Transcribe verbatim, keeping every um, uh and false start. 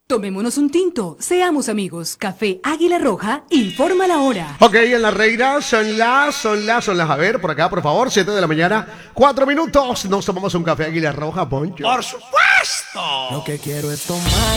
Tomémonos un tinto, seamos amigos. Café Águila Roja, informa la hora. Ok, en la reina son las, son las, son las. A ver, por acá, por favor, siete de la mañana, cuatro minutos. Nos tomamos un café Águila Roja, poncho. ¡Por supuesto! Lo que quiero es tomar